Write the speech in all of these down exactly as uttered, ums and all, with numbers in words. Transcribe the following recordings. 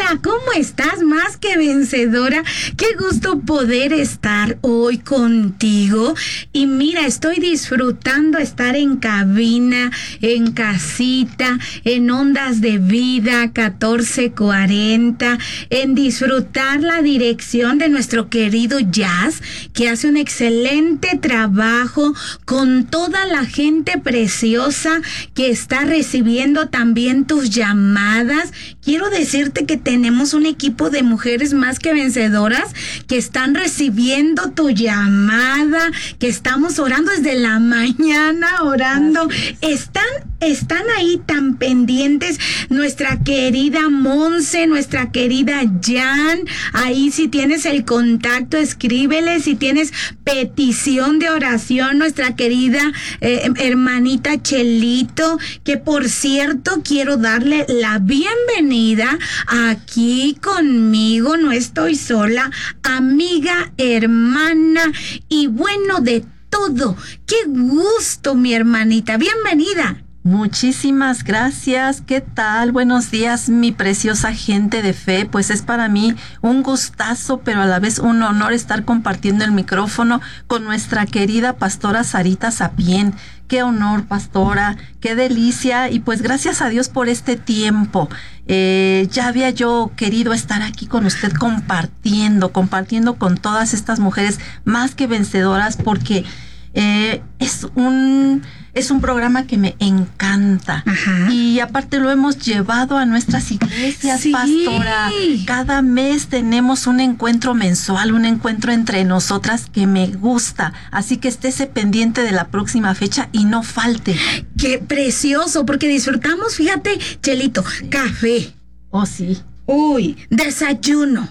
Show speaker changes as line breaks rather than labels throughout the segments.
Hola, ¿cómo estás? Más que vencedora. Qué gusto poder estar hoy contigo. Y mira, estoy disfrutando estar en cabina, en casita, en Ondas de Vida catorce cuarenta, en disfrutar la dirección de nuestro querido Jazz, que hace un excelente trabajo con toda la gente preciosa que está recibiendo también tus llamadas. Quiero decirte que tenemos un equipo de mujeres más que vencedoras que están recibiendo tu llamada, que estamos orando desde la mañana, orando. Están, están ahí tan pendientes. Nuestra querida Monse, nuestra querida Jan, ahí si tienes el contacto, escríbele. Si tienes petición de oración, nuestra querida eh, hermanita Chelito, que por cierto quiero darle la bienvenida aquí conmigo, no estoy sola, amiga, hermana y bueno, de todo. Qué gusto, mi hermanita, bienvenida.
Muchísimas gracias. ¿Qué tal? Buenos días, mi preciosa gente de fe. Pues es para mí un gustazo, pero a la vez un honor estar compartiendo el micrófono con nuestra querida pastora Sarita Sapien. Qué honor, pastora, qué delicia. Y pues gracias a Dios por este tiempo. Eh, ya había yo querido estar aquí con usted compartiendo, compartiendo con todas estas mujeres más que vencedoras, porque eh, es un... Es un programa que me encanta. Ajá. Y aparte lo hemos llevado a nuestras iglesias, sí, pastora. Cada mes tenemos un encuentro mensual, un encuentro entre nosotras que me gusta. Así que estése pendiente de la próxima fecha y no falte.
¡Qué precioso! Porque disfrutamos, fíjate, Chelito, sí. Café.
Oh, sí.
Uy, desayuno.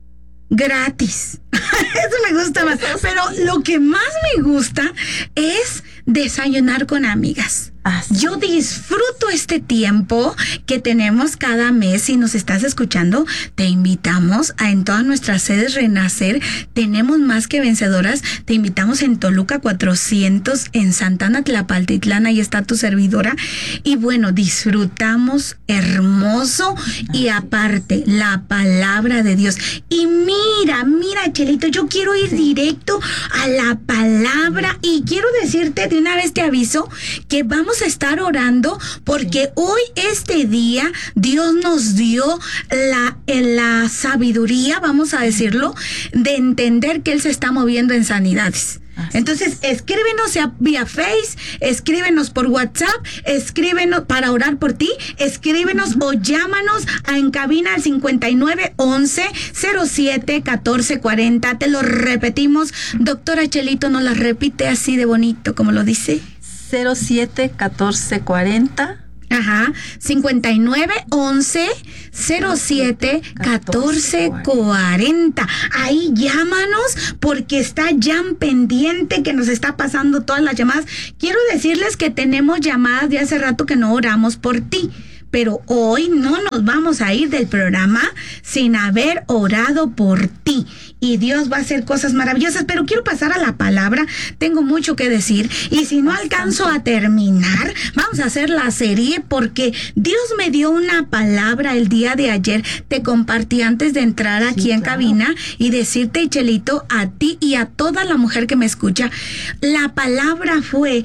Gratis. Eso me gusta más. Pero lo que más me gusta es desayunar con amigas. Así. Yo disfruto este tiempo que tenemos cada mes. Si nos estás escuchando, te invitamos a en todas nuestras sedes Renacer. Tenemos más que vencedoras. Te invitamos en Toluca cuatrocientos, en Santana Tlapaltitlán, ahí está tu servidora. Y bueno, disfrutamos hermoso. Así. Y aparte, la palabra de Dios. Y mira, mira, Chelito, yo quiero ir directo a la palabra y quiero decirte, de una vez te aviso, que vamos a estar orando porque hoy, este día, Dios nos dio la, la sabiduría, vamos a decirlo, de entender que Él se está moviendo en sanidades. Entonces, escríbenos vía Face, escríbenos por WhatsApp, escríbenos para orar por ti, escríbenos uh-huh. o llámanos a, en cabina al cincuenta y nueve once cero siete catorce cuarenta. Te lo repetimos, doctora Chelito, nos la repite así de bonito, como lo dice.
cero siete catorce cuarenta.
Ajá, cincuenta y nueve once cero siete catorce cuarenta. Ahí llámanos porque está Jan pendiente que nos está pasando todas las llamadas. Quiero decirles que tenemos llamadas de hace rato que no oramos por ti. Pero hoy no nos vamos a ir del programa sin haber orado por ti. Y Dios va a hacer cosas maravillosas. Pero quiero pasar a la palabra. Tengo mucho que decir. Y si no alcanzo a terminar, vamos a hacer la serie porque Dios me dio una palabra el día de ayer. Te compartí antes de entrar aquí sí, en claro. cabina y decirte, Chelito, a ti y a toda la mujer que me escucha, la palabra fue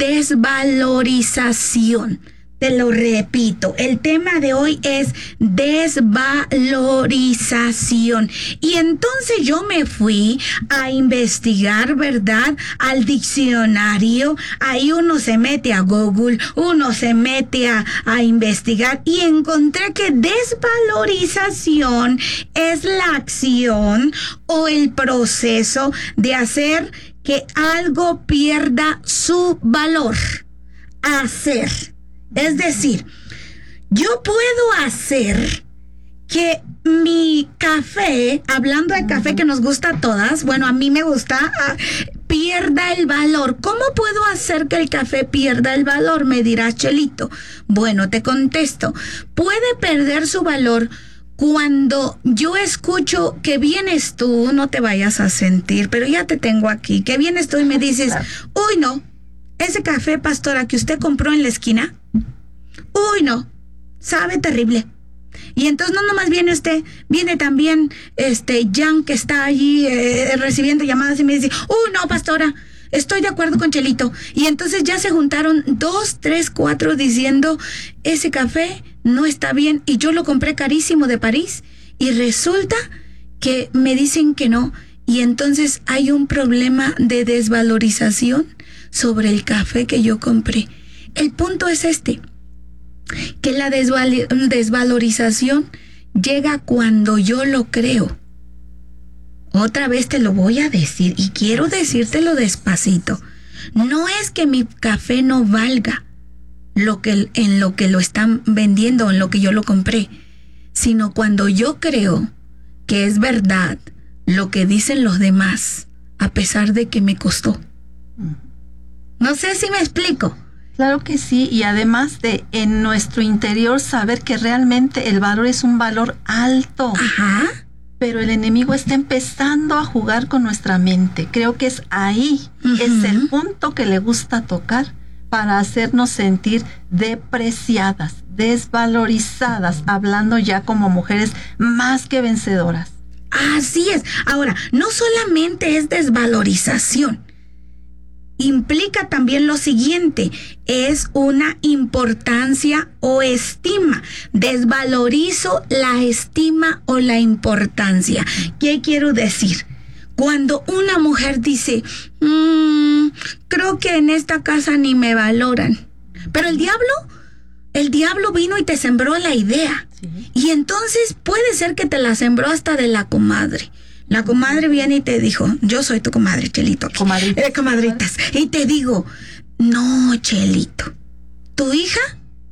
desvalorización. Te lo repito, el tema de hoy es desvalorización. Y entonces yo me fui a investigar, ¿verdad? Al diccionario. Ahí uno se mete a Google, uno se mete a, a investigar y encontré que desvalorización es la acción o el proceso de hacer que algo pierda su valor. Hacer. Es decir, yo puedo hacer que mi café, hablando de café que nos gusta a todas, bueno, a mí me gusta, uh, pierda el valor. ¿Cómo puedo hacer que el café pierda el valor? Me dirás, Chelito. Bueno, te contesto. Puede perder su valor cuando yo escucho que vienes tú, no te vayas a sentir, pero ya te tengo aquí, que vienes tú y me dices, uy, no, ese café, pastora, que usted compró en la esquina, uy, no, sabe terrible. Y entonces no nomás viene usted, viene también este Jan, que está allí eh, recibiendo llamadas y me dice, uy, no, pastora, estoy de acuerdo con Chelito. Y entonces ya se juntaron dos, tres, cuatro diciendo, ese café no está bien y yo lo compré carísimo de París y resulta que me dicen que no. Y entonces hay un problema de desvalorización sobre el café que yo compré. El punto es este, que la desval- desvalorización llega cuando yo lo creo. Otra vez te lo voy a decir y quiero decírtelo despacito. No es que mi café no valga lo que, en lo que lo están vendiendo, en lo que yo lo compré, sino cuando yo creo que es verdad lo que dicen los demás, a pesar de que me costó. No sé si me explico.
Claro que sí, y además de en nuestro interior saber que realmente el valor es un valor alto.
Ajá.
Pero el enemigo está empezando a jugar con nuestra mente. Creo que es ahí, uh-huh. es el punto que le gusta tocar para hacernos sentir depreciadas, desvalorizadas, hablando ya como mujeres más que vencedoras.
Así es. Ahora, no solamente es desvalorización, implica también lo siguiente, es una importancia o estima. Desvalorizo la estima o la importancia. ¿Qué quiero decir? Cuando una mujer dice, mmm, creo que en esta casa ni me valoran, pero el diablo, el diablo vino y te sembró la idea. Sí. Y entonces puede ser que te la sembró hasta de la comadre. La comadre viene y te dijo, yo soy tu comadre, Chelito.
Comadritas.
Eh, comadritas. Y te digo, no, Chelito, tu hija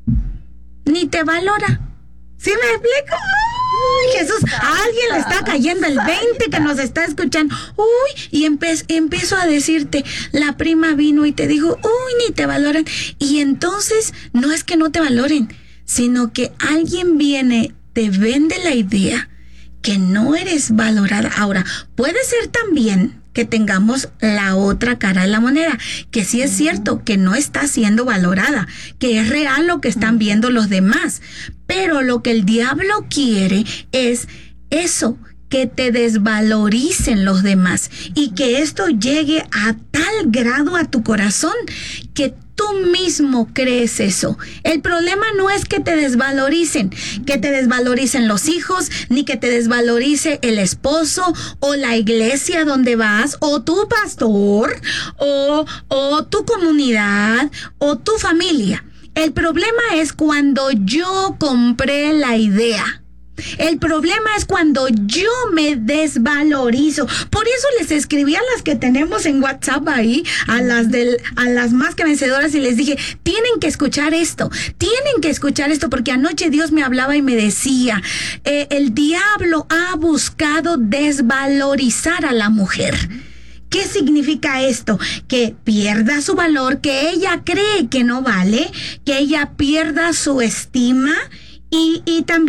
ni te valora. ¿Sí me explico? Uy, Jesús, a alguien le está cayendo el veinte que nos está escuchando. Uy, y empe- empiezo a decirte, la prima vino y te dijo, uy, ni te valoran. Y entonces, no es que no te valoren, sino que alguien viene, te vende la idea que no eres valorada. Ahora, puede ser también que tengamos la otra cara de la moneda, que sí es cierto que no está siendo valorada, que es real lo que están viendo los demás, pero lo que el diablo quiere es eso, que te desvaloricen los demás y que esto llegue a tal grado a tu corazón que tú mismo crees eso. El problema no es que te desvaloricen, que te desvaloricen los hijos, ni que te desvalorice el esposo o la iglesia donde vas, o tu pastor, o, o tu comunidad, o tu familia. El problema es cuando yo compré la idea. El problema es cuando yo me desvalorizo. Por eso les escribí a las que tenemos en WhatsApp ahí, a las del, a las más que vencedoras, y les dije, tienen que escuchar esto, tienen que escuchar esto, porque anoche Dios me hablaba y me decía, eh, el diablo ha buscado desvalorizar a la mujer. ¿Qué significa esto? Que pierda su valor, que ella cree que no vale, que ella pierda su estima y, y también